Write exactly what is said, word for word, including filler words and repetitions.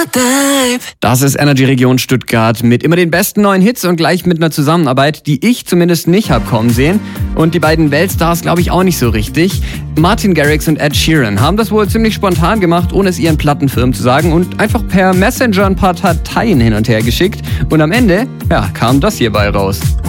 Das ist Energy Region Stuttgart mit immer den besten neuen Hits und gleich mit einer Zusammenarbeit, die ich zumindest nicht habe kommen sehen. Und die beiden Weltstars glaube ich auch nicht so richtig. Martin Garrix und Ed Sheeran haben das wohl ziemlich spontan gemacht, ohne es ihren Plattenfirmen zu sagen und einfach per Messenger ein paar Dateien hin und her geschickt. Und am Ende, ja, kam das hierbei raus.